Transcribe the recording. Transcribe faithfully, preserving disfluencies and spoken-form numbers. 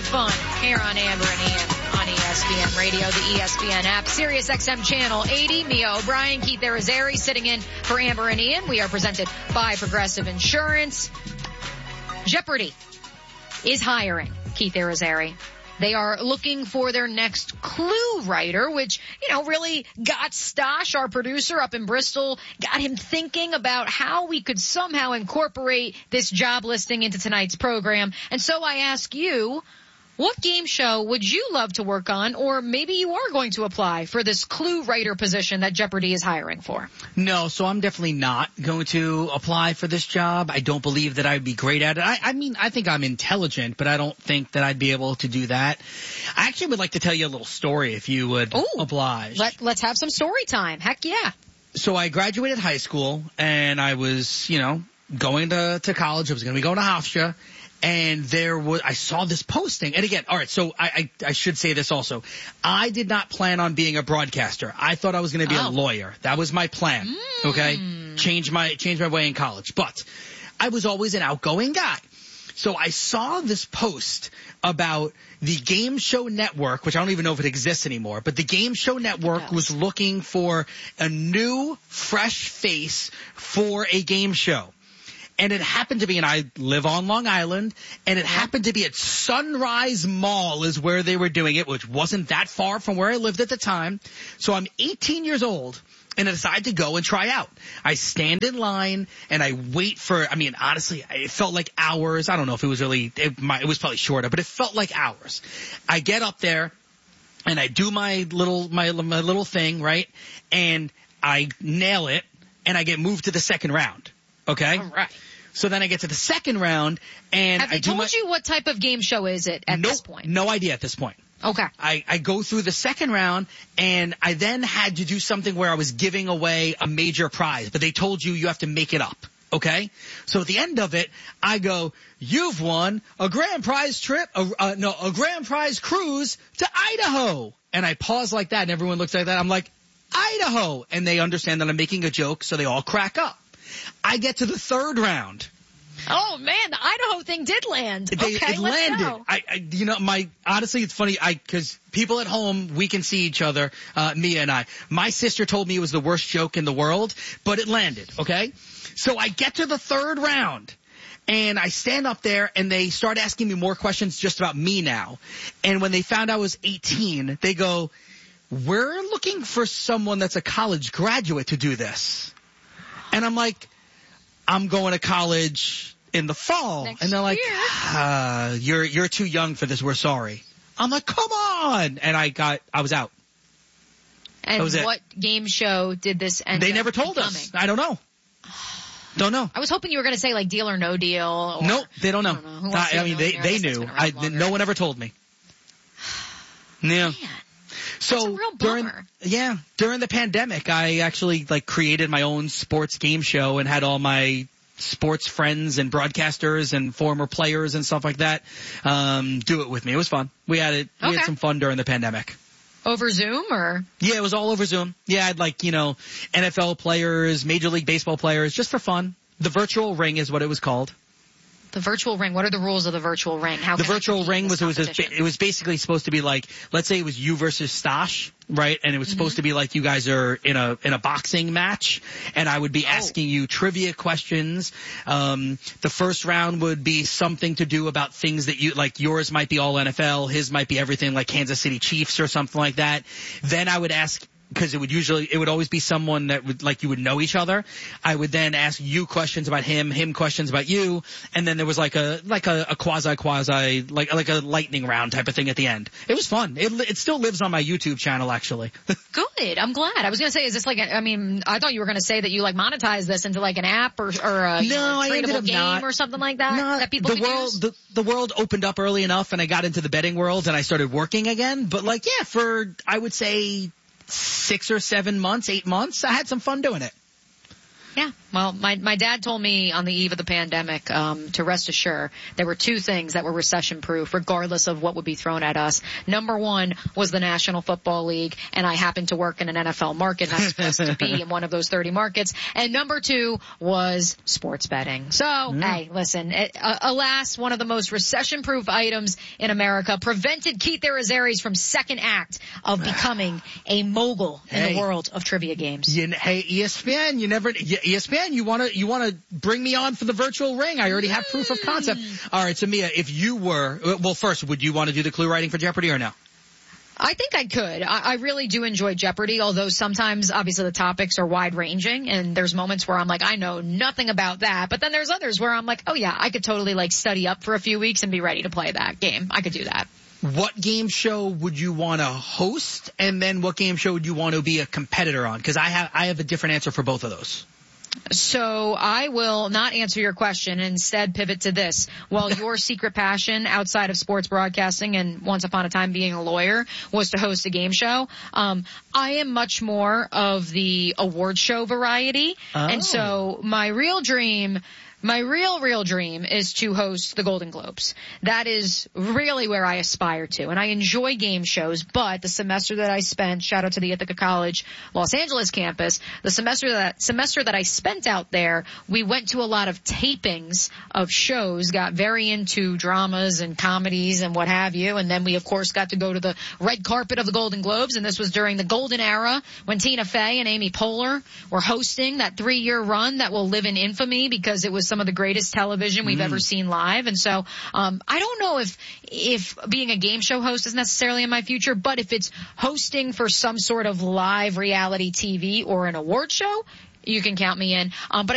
fun here on Amber and Ian on E S P N Radio, the E S P N app, Sirius X M Channel eighty. Mia O'Brien, Keith Arizari sitting in for Amber and Ian. We are presented by Progressive Insurance. Jeopardy is hiring, Keith Arizari. They are looking for their next clue writer, which, you know, really got Stosh, our producer up in Bristol, got him thinking about how we could somehow incorporate this job listing into tonight's program. And so I ask you, what game show would you love to work on? Or maybe you are going to apply for this clue writer position that Jeopardy is hiring for. No, so I'm definitely not going to apply for this job. I don't believe that I'd be great at it. I, I mean, I think I'm intelligent, but I don't think that I'd be able to do that. I actually would like to tell you a little story if you would Ooh, oblige. Let, let's have some story time. Heck yeah. So I graduated high school, and I was, you know, going to, to college. I was going to be going to Hofstra. And there was, I saw this posting. And again, all right, so I, I, I should say this also. I did not plan on being a broadcaster. I thought I was going to be oh. a lawyer. That was my plan. Mm. Okay? Change my, change my way in college. But I was always an outgoing guy. So I saw this post about the Game Show Network, which I don't even know if it exists anymore, but the Game Show Network was looking for a new, fresh face for a game show. And it happened to be, and I live on Long Island, and it happened to be at Sunrise Mall is where they were doing it, which wasn't that far from where I lived at the time. So I'm eighteen years old, and I decide to go and try out. I stand in line, and I wait for, I mean, honestly, it felt like hours. I don't know if it was really, it, my, it was probably shorter, but it felt like hours. I get up there, and I do my little, my, my little thing, right? And I nail it, and I get moved to the second round. Okay? All right. So then I get to the second round, and Have they I do told my, you what type of game show is it at no, this point? No idea at this point. Okay. I, I go through the second round, and I then had to do something where I was giving away a major prize, but they told you you have to make it up. Okay? So at the end of it, I go, you've won a grand prize trip, a, uh, no, a grand prize cruise to Idaho. And I pause like that, and everyone looks like that. I'm like, Idaho. And they understand that I'm making a joke, so they all crack up. I get to the third round. Oh man, the Idaho thing did land. They, okay, it let's landed. go. I, I, you know, my honestly, it's funny. I because people at home, we can see each other, uh, Mia and I. My sister told me it was the worst joke in the world, but it landed. Okay, so I get to the third round. And I stand up there, and they start asking me more questions just about me now. And when they found I was eighteen, they go, we're looking for someone that's a college graduate to do this. And I'm like, I'm going to college in the fall. Next and they're like, year. uh, you're, you're too young for this. We're sorry. I'm like, come on. And I got, I was out. And that was what it. game show did this end They up never told becoming? us. I don't know. Don't know. I was hoping you were going to say like Deal or No Deal. Or, nope, they don't know. I, don't know. Who wants to I, I be a mean, they, millionaire? they I guess knew. that's been around I, longer. no one ever told me. Yeah. Man. So That's a real during, bummer. yeah, during the pandemic, I actually like created my own sports game show and had all my sports friends and broadcasters and former players and stuff like that um, do it with me. It was fun. We had it. We Okay. had some fun during the pandemic. Over Zoom or? Yeah, it was all over Zoom. Yeah, I had like, you know, N F L players, Major League Baseball players, just for fun. The virtual ring is what it was called. The virtual ring. What are the rules of the virtual ring? How the can I virtual compete in ring this was it was a, competition? it was basically supposed to be like, let's say it was you versus Stosh, right? And it was mm-hmm. supposed to be like you guys are in a in a boxing match, and I would be asking oh. you trivia questions. Um, the first round would be something to do about things that you like. Yours might be all N F L, his might be everything like Kansas City Chiefs or something like that. Then I would ask. Because it would usually, it would always be someone that would, like, you would know each other. I would then ask you questions about him, him questions about you, and then there was like a, like a, a quasi, quasi, like, like a lightning round type of thing at the end. It was fun. It, it still lives on my YouTube channel, actually. Good. I'm glad. I was going to say, is this like, a, I mean, I thought you were going to say that you like monetize this into like an app or, or a no, you know, I ended tradable up game not. or something like that Not, that people the could world, use? The, the world opened up early enough and I got into the betting world and I started working again. But like, yeah, for, I would say, six or seven months, eight months, I had some fun doing it. Yeah. Well, my, my dad told me on the eve of the pandemic, um, to rest assured there were two things that were recession proof, regardless of what would be thrown at us. Number one was the National Football League, and I happened to work in an N F L market, and I'm supposed to be in one of those thirty markets. And number two was sports betting. So, mm. hey, listen, it, uh, alas, one of the most recession proof items in America prevented Keith Arazares from second act of becoming a mogul in hey. the world of trivia games. You, hey, E S P N, you never, E S P N, you want to, you want to bring me on for the virtual ring? I already have proof of concept. All right, so Mia, if you were, well, first, would you want to do the clue writing for Jeopardy or no? I think I could. I, I really do enjoy Jeopardy, although sometimes, obviously, the topics are wide-ranging, and there's moments where I'm like, I know nothing about that. But then there's others where I'm like, oh, yeah, I could totally, like, study up for a few weeks and be ready to play that game. I could do that. What game show would you want to host, and then what game show would you want to be a competitor on? Because I have I have a different answer for both of those. So I will not answer your question and instead pivot to this. While your secret passion outside of sports broadcasting and once upon a time being a lawyer was to host a game show, um, I am much more of the award show variety. Oh. And so my real dream... My real, real dream is to host the Golden Globes. That is really where I aspire to. And I enjoy game shows, but the semester that I spent, shout out to the Ithaca College Los Angeles campus, the semester that, semester that I spent out there, we went to a lot of tapings of shows, got very into dramas and comedies and what have you. And then we, of course, got to go to the red carpet of the Golden Globes. And this was during the golden era when Tina Fey and Amy Poehler were hosting that three-year run that will live in infamy because it was some of the greatest television we've mm. ever seen live. And so, um, I don't know if, if being a game show host is necessarily in my future, but if it's hosting for some sort of live reality T V or an award show, you can count me in. Um, but